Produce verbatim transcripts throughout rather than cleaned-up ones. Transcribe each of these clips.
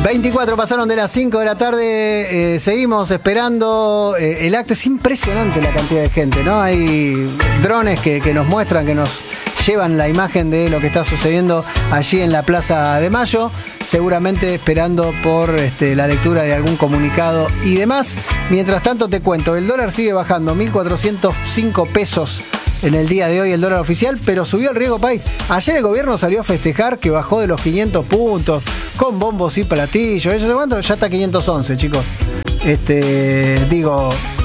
veinticuatro pasaron de las cinco de la tarde, eh, seguimos esperando eh, el acto. Es impresionante la cantidad de gente, ¿no? Hay drones que, que nos muestran, que nos llevan la imagen de lo que está sucediendo allí en la Plaza de Mayo, seguramente esperando por este, la lectura de algún comunicado y demás. Mientras tanto te cuento, el dólar sigue bajando, mil cuatrocientos cinco pesos en el día de hoy el dólar oficial, pero subió el riesgo país. Ayer el gobierno salió a festejar que bajó de los quinientos puntos, con bombos y platillos. Eso, ¿cuánto? Ya está quinientos once, chicos. Este, digo,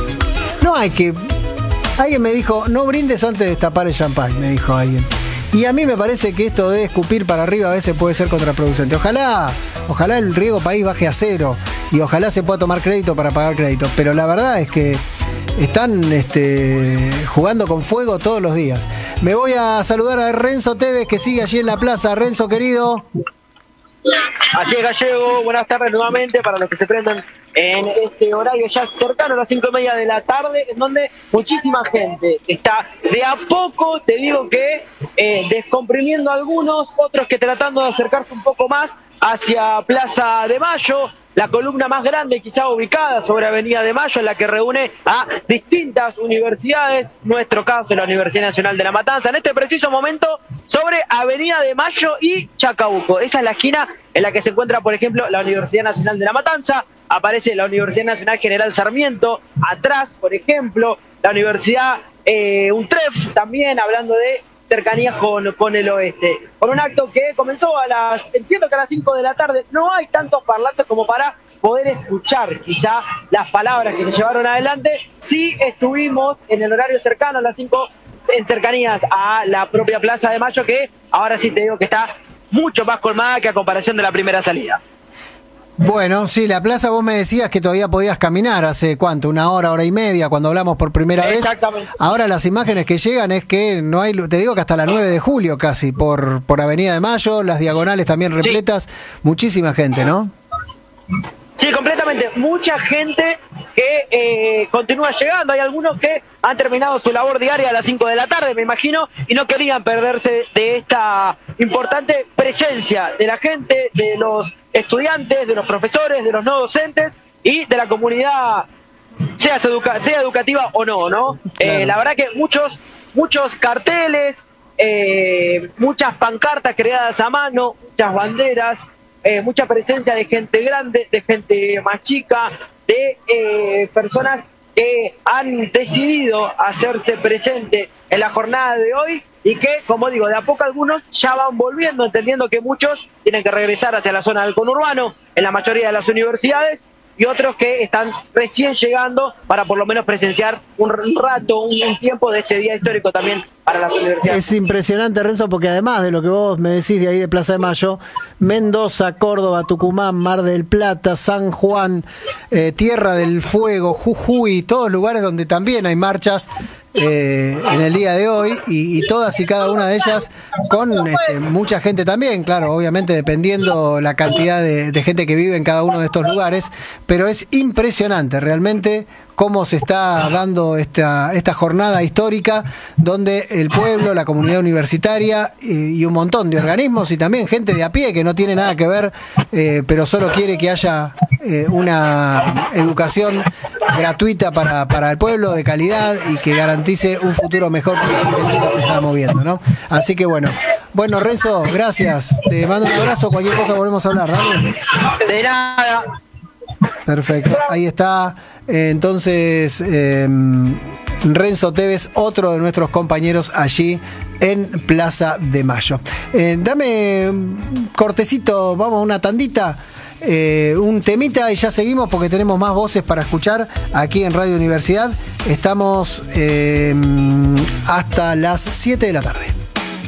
no hay que... Alguien me dijo, no brindes antes de destapar el champán, me dijo alguien. Y a mí me parece que esto de escupir para arriba a veces puede ser contraproducente. Ojalá, ojalá el riesgo país baje a cero y ojalá se pueda tomar crédito para pagar crédito. Pero la verdad es que están este, jugando con fuego todos los días. Me voy a saludar a Renzo Tevez, que sigue allí en la plaza. Renzo, querido. Así es, Gallego, buenas tardes nuevamente para los que se prendan en este horario ya cercano a las cinco y media de la tarde, en donde muchísima gente está de a poco, te digo que eh, descomprimiendo algunos, otros que tratando de acercarse un poco más hacia Plaza de Mayo, la columna más grande quizá ubicada sobre Avenida de Mayo, en la que reúne a distintas universidades, nuestro caso la Universidad Nacional de La Matanza, en este preciso momento sobre Avenida de Mayo y Chacabuco. Esa es la esquina en la que se encuentra, por ejemplo, la Universidad Nacional de La Matanza, aparece la Universidad Nacional General Sarmiento, atrás, por ejemplo, la Universidad eh, UNTREF, también hablando de cercanías con, con el oeste, con un acto que comenzó a las, entiendo que a las cinco de la tarde. No hay tantos parlantes como para poder escuchar quizá las palabras que se llevaron adelante. Sí estuvimos en el horario cercano a las cinco en cercanías a la propia Plaza de Mayo, que ahora sí te digo que está mucho más colmada que a comparación de la primera salida. Bueno, sí, la plaza vos me decías que todavía podías caminar hace cuánto, una hora, hora y media, cuando hablamos por primera vez. Exactamente. Ahora las imágenes que llegan es que no hay, te digo que hasta la nueve de julio casi, por, por Avenida de Mayo, las diagonales también repletas, sí. Muchísima gente, ¿no? Sí, completamente. Mucha gente que eh, continúa llegando. Hay algunos que han terminado su labor diaria a las cinco de la tarde, me imagino, y no querían perderse de esta importante presencia de la gente, de los estudiantes, de los profesores, de los no docentes y de la comunidad, sea, educa sea educativa o no, ¿no? Claro. Eh, la verdad que muchos, muchos carteles, eh, muchas pancartas creadas a mano, muchas banderas, Eh, mucha presencia de gente grande, de gente más chica, de eh, personas que han decidido hacerse presente en la jornada de hoy y que, como digo, de a poco algunos ya van volviendo, entendiendo que muchos tienen que regresar hacia la zona del conurbano, en la mayoría de las universidades, y otros que están recién llegando para por lo menos presenciar un rato, un, un tiempo de este día histórico también para las universidades. Es impresionante, Renzo, porque además de lo que vos me decís de ahí de Plaza de Mayo, Mendoza, Córdoba, Tucumán, Mar del Plata, San Juan, eh, Tierra del Fuego, Jujuy, todos lugares donde también hay marchas eh, en el día de hoy y, y todas y cada una de ellas con este, mucha gente también, claro, obviamente dependiendo la cantidad de, de gente que vive en cada uno de estos lugares, pero es impresionante realmente cómo se está dando esta, esta jornada histórica donde el pueblo, la comunidad universitaria y, y un montón de organismos y también gente de a pie que no tiene nada que ver, eh, pero solo quiere que haya eh, una educación gratuita para, para el pueblo, de calidad y que garantice un futuro mejor para los argentinos se está moviendo, ¿no? Así que bueno. Bueno, Renzo, gracias. Te mando un abrazo. Cualquier cosa volvemos a hablar, ¿dale? De nada. Perfecto. Ahí está. Eh, entonces, eh, Renzo Tevez, otro de nuestros compañeros allí en Plaza de Mayo. Eh, dame un cortecito, vamos a una tandita. Eh, un temita y ya seguimos porque tenemos más voces para escuchar aquí en Radio Universidad. Estamos eh, hasta las siete de la tarde.